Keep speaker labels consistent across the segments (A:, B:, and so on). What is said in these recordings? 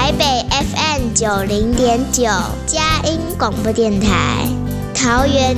A: 台北 FM90.9 佳音广播电台，桃园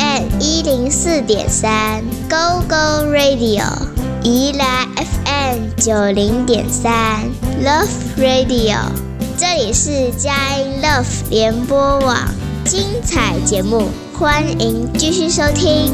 A: FM104.3 Go Go Radio， 宜兰 FM90.3 Love Radio。这里是佳音 Love 联播网，精彩节目，欢迎继续收听。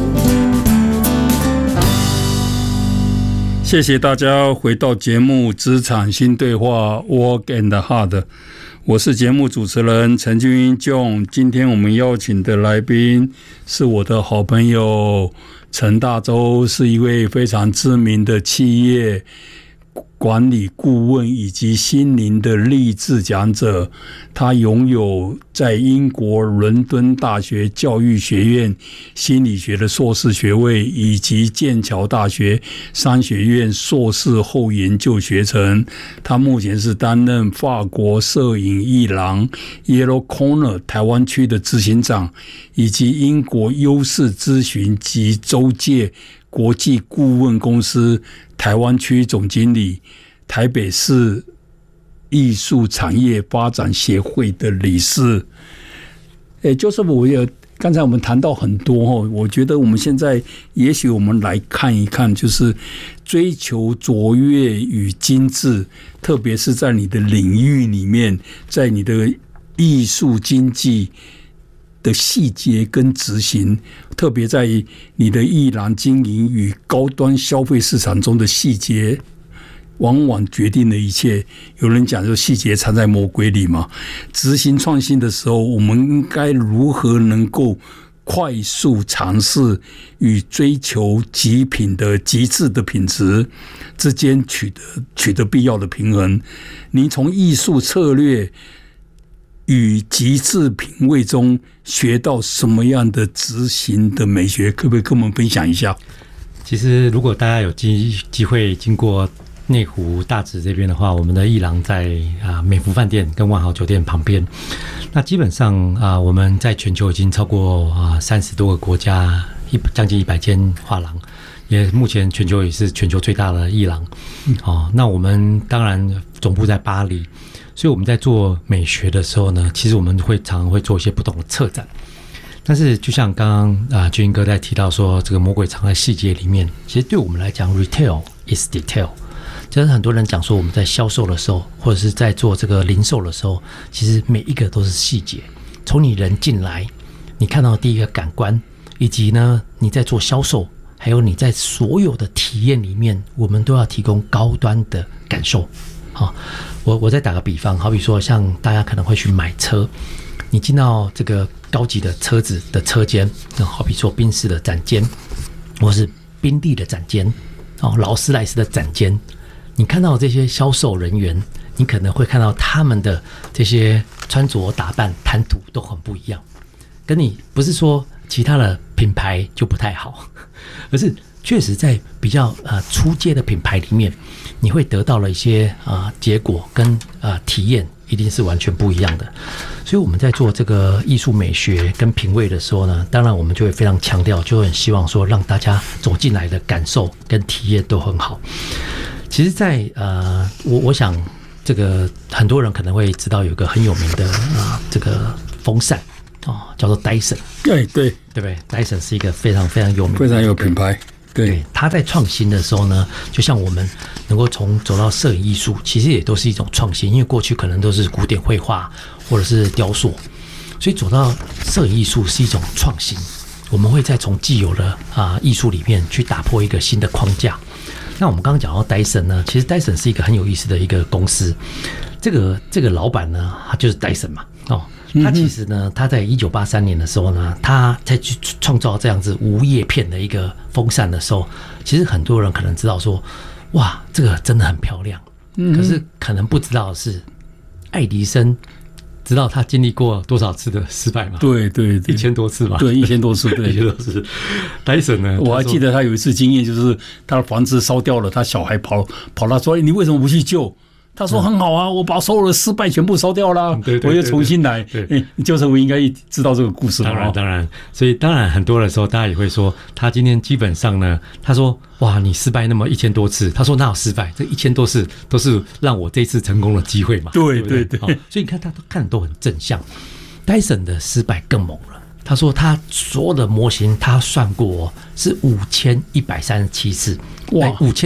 B: 谢谢大家回到节目《职场新对话 Work and Hard》，我是节目主持人陈俊英 John。今天我们邀请的来宾是我的好朋友陈大洲，是一位非常知名的企业管理顾问以及心灵的励志讲者。他拥有在英国伦敦大学教育学院心理学的硕士学位，以及剑桥大学商学院硕士后研究学程。他目前是担任法国摄影艺廊 Yellow Corner 台湾区的执行长，以及英国优势咨询及州界国际顾问公司台湾区总经理，台北市艺术产业发展协会的理事。就是刚才我们谈到很多，我觉得我们现在也许我们来看一看，就是追求卓越与精致，特别是在你的领域里面，在你的艺术经济的细节跟执行，特别在你的艺廊经营与高端消费市场中的细节，往往决定了一切。有人讲说细节藏在魔鬼里嘛。执行创新的时候，我们应该如何能够快速尝试与追求极品的极致的品质之间取得必要的平衡？你从艺术策略与极致品味中学到什么样的执行的美学？可不可以跟我们分享一下？
C: 其实如果大家有机会经过内湖大直这边的话，我们的艺廊在美福饭店跟万豪酒店旁边。那基本上我们在全球已经超过30多个国家，将近100间画廊，也目前全球也是全球最大的艺廊。那我们当然总部在巴黎，所以我们在做美学的时候呢，其实我们常常会做一些不同的策展。但是就像刚刚俊英哥在提到说，这个魔鬼藏在细节里面，其实对我们来讲 ，retail is detail。就是很多人讲说，我们在销售的时候，或者是在做这个零售的时候，其实每一个都是细节。从你人进来，你看到第一个感官，以及呢你在做销售，还有你在所有的体验里面，我们都要提供高端的感受。我再打个比方，好比说像大家可能会去买车，你进到这个高级的车子的车间，好比说宾士的展间，或是宾利的展间，劳斯莱斯的展间。你看到这些销售人员，你可能会看到他们的这些穿着打扮谈吐都很不一样，跟你不是说其他的品牌就不太好，而是确实在比较初阶的品牌里面，你会得到了一些结果跟体验一定是完全不一样的。所以我们在做这个艺术美学跟品味的时候呢，当然我们就会非常强调，就很希望说让大家走进来的感受跟体验都很好。其实在我想这个很多人可能会知道有一个很有名的这个风扇叫做 Dyson。 对不对？ Dyson 是一个非常非常有名的，
B: 非常有品牌。对，
C: 他在创新的时候呢，就像我们能够走到摄影艺术，其实也都是一种创新，因为过去可能都是古典绘画或者是雕塑，所以走到摄影艺术是一种创新。我们会再从既有的艺术里面去打破一个新的框架。那我们刚刚讲到 Dyson 呢，其实 Dyson 是一个很有意思的一个公司。这个老板呢，他就是 Dyson 嘛，他其实呢，他在1983年的时候呢，他在去创造这样子无叶片的一个风扇的时候，其实很多人可能知道说，哇，这个真的很漂亮。可是可能不知道的是，爱迪生知道他经历过多少次的失败吗？
B: 对
C: ，1000多次吧。
B: 对，1000多次，对
C: ，1000多次。Dyson 呢？
B: 我还记得他有一次经验，就是他的房子烧掉了，他小孩跑他说：“你为什么不去救？” 他说很好啊，我把所有的失败全部烧掉了，我又重新来。就是我应该知道这个故事吧？
C: 当然，所以当然很多的时候，大家也会说，他今天基本上呢，他说哇，你失败那么1000多次，他说哪有失败？这1000多次都是让我这次成功的机会嘛。
B: 对，
C: 所以你看他看的都很正向。戴森的失败更猛了。他说他所有的模型他算过是5137次，哇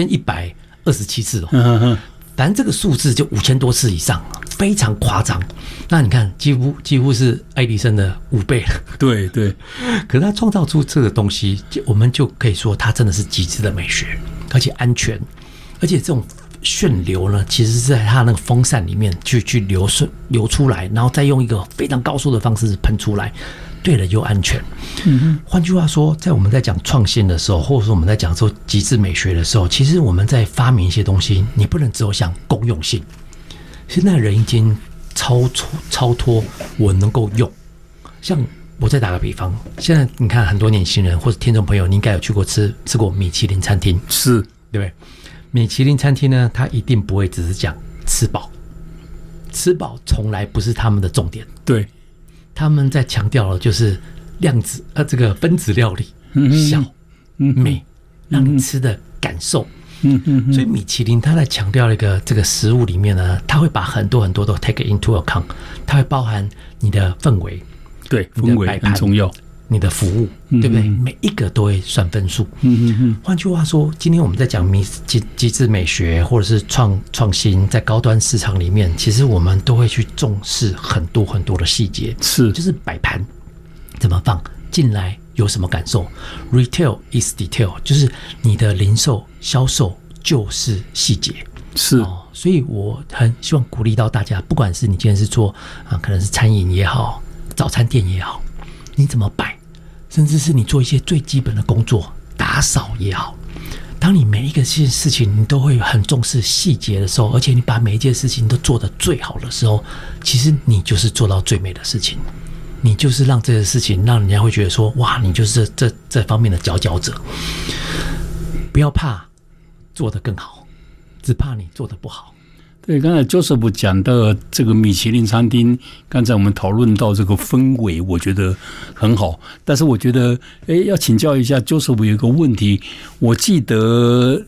C: ，5127次哦，反正这个数字就5000多次以上，非常夸张。那你看，几乎是爱迪生的5倍了。
B: 对，
C: 可是他创造出这个东西，我们就可以说他真的是极致的美学，而且安全，而且这种旋流呢，其实是在它那个风扇里面去流出来，然后再用一个非常高速的方式喷出来，对了又安全。换句话说，在我们在讲创新的时候，或者说我们在讲说极致美学的时候，其实我们在发明一些东西，你不能只有想公用性。现在人已经超脱我能够用。像我再打个比方，现在你看很多年轻人或者听众朋友，你应该有去过吃过米其林餐厅，
B: 是
C: 对不对？米其林餐厅呢，它一定不会只是讲吃饱，吃饱从来不是他们的重点。
B: 对，
C: 他们在强调的就是量子这个分子料理，小美，让你吃的感受。所以米其林它在强调一个这个食物里面呢，它会把很多都 take into account， 它会包含你的氛围，
B: 对，氛围很重要。
C: 你的服务，对不对？每一个都会算分数。换句话说，今天我们在讲极致美学或者是创新，在高端市场里面，其实我们都会去重视很多的细节，就是摆盘怎么放进来，有什么感受。Retail is detail， 就是你的零售销售就是细节。所以我很希望鼓励到大家，不管是你今天是做可能是餐饮也好，早餐店也好，你怎么摆，甚至是你做一些最基本的工作，打扫也好，当你每一个事情你都会很重视细节的时候，而且你把每一件事情都做得最好的时候，其实你就是做到最美的事情，你就是让这个事情让人家会觉得说，哇，你就是这方面的佼佼者。不要怕做得更好，只怕你做得不好。
B: 对，刚才 Joseph 讲的这个米其林餐厅，刚才我们讨论到这个氛围，我觉得很好。但是我觉得，要请教一下 Joseph 有一个问题，我记得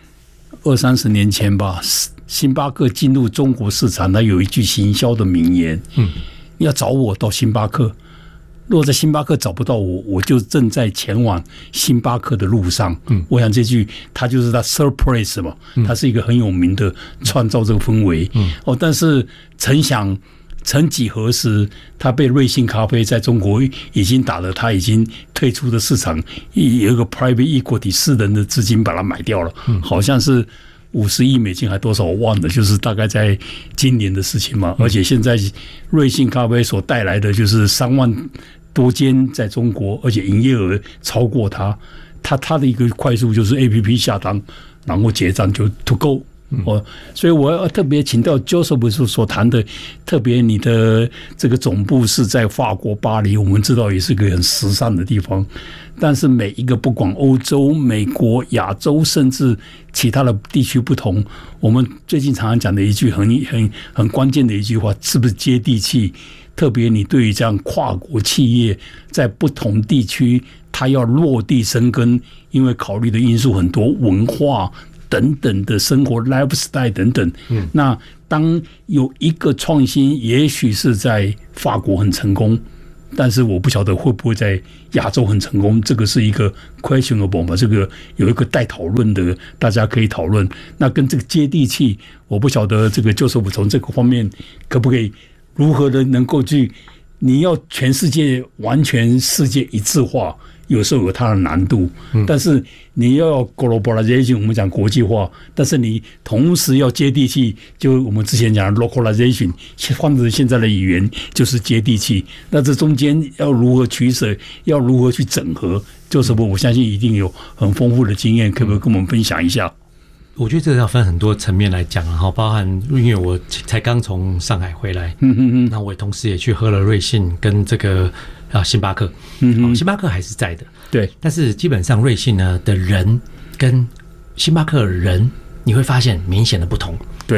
B: 20-30年前吧，星巴克进入中国市场，他有一句行销的名言，要找我到星巴克。如果在星巴克找不到我，我就正在前往星巴克的路上。我想这句它就是它 surprise 嘛，它是一个很有名的创造这个氛围。但是曾几何时，它被瑞幸咖啡在中国已经打了，它已经退出的市场，有一个 private equity 私人的资金把它买掉了，好像是$50亿还多少我忘了，就是大概在今年的事情嘛。而且现在瑞幸咖啡所带来的就是3万多间在中国，而且营业额超过它的一个快速就是 APP 下单，然后结账就 to go。所以我要特别请到 Joseph 所谈的，特别你的这个总部是在法国巴黎，我们知道也是个很时尚的地方，但是每一个不管欧洲、美国、亚洲，甚至其他的地区不同，我们最近常常讲的一句很关键的一句话，是不是接地气？特别你对于这样跨国企业在不同地区，它要落地生根，因为考虑的因素很多，文化等等的生活 lifestyle 等等。那当有一个创新，也许是在法国很成功，但是我不晓得会不会在亚洲很成功，这个是一个 questionable 嘛，这个有一个待讨论的，大家可以讨论。那跟这个接地气，我不晓得这个就是我从这个方面可不可以如何的能够去，你要全世界完全世界一致化，有时候有它的难度，但是你要 globalization， 我们讲国际化，但是你同时要接地气，就我们之前讲的 localization， 换成现在的语言就是接地气。那这中间要如何取舍，要如何去整合，就是我相信一定有很丰富的经验，可不可以跟我们分享一下？
C: 我觉得这个要分很多层面来讲，然后包含因为我才刚从上海回来，那我同时也去喝了瑞幸跟这个星巴克，星巴克还是在的，
B: 对，
C: 但是基本上瑞幸呢的人跟星巴克的人，你会发现明显的不同。
B: 对，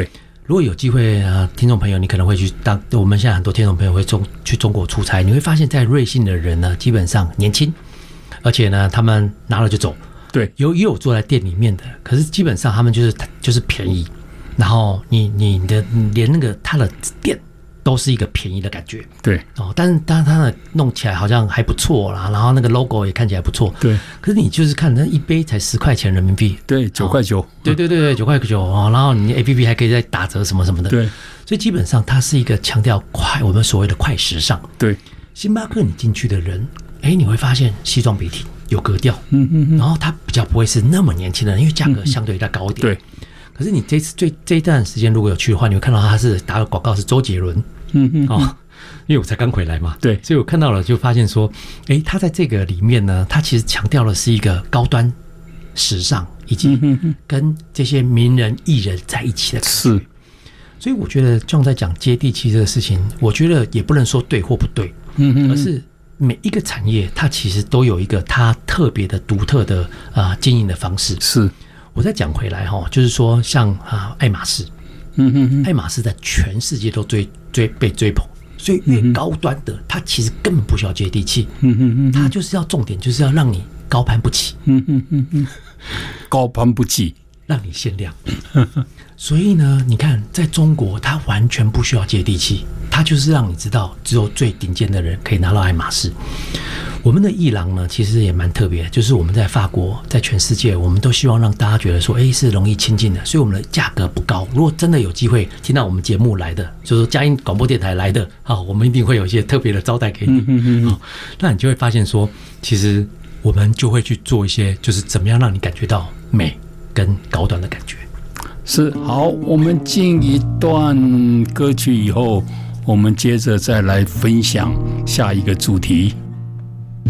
C: 如果有机会听众朋友，你可能会去我们现在很多听众朋友会去中国出差，你会发现在瑞幸的人呢，基本上年轻，而且呢，他们拿了就走。
B: 对，
C: 也有坐在店里面的，可是基本上他们就是便宜，然后你连那个他的店都是一个便宜的感觉。
B: 对
C: 哦，但是他的弄起来好像还不错啦，然后那个 logo 也看起来不错。
B: 对，
C: 可是你就是看那一杯才10块钱人民币，
B: 对，9块9。
C: 对9块9哦，然后你 APP 还可以再打折什么什么的。
B: 对，所
C: 以基本上它是一个强调我们所谓的快时尚。
B: 对，
C: 星巴克你进去的人，你会发现西装笔挺。有格调，然后它比较不会是那么年轻的人，因为价格相对再高一点。
B: 对，
C: 可是你这一段时间如果有去的话，你会看到他是打个广告是周杰伦，因为我才刚回来嘛，
B: 对，
C: 所以我看到了就发现说，他在这个里面呢，他其实强调的是一个高端、时尚以及跟这些名人艺人在一起的感觉。
B: 是，
C: 所以我觉得John在讲接地气这个事情，我觉得也不能说对或不对，而是。每一个产业，它其实都有一个它特别的、独特的经营的方式。
B: 是，
C: 我再讲回来就是说，像爱马仕，爱马仕在全世界都被追捧，所以越高端的，它其实根本不需要接地气，它就是要重点，就是要让你高攀不起，
B: 高攀不起，
C: 让你限量。所以呢，你看，在中国，它完全不需要接地气，它就是让你知道，只有最顶尖的人可以拿到爱马仕。我们的艺廊呢，其实也蛮特别，就是我们在法国，在全世界，我们都希望让大家觉得说，是容易亲近的，所以我们的价格不高。如果真的有机会听到我们节目来的，就是说佳音广播电台来的，我们一定会有一些特别的招待给你。那你就会发现说，其实我们就会去做一些，就是怎么样让你感觉到美跟高端的感觉。
B: 是，好，我们进一段歌曲以后，我们接着再来分享下一个主题。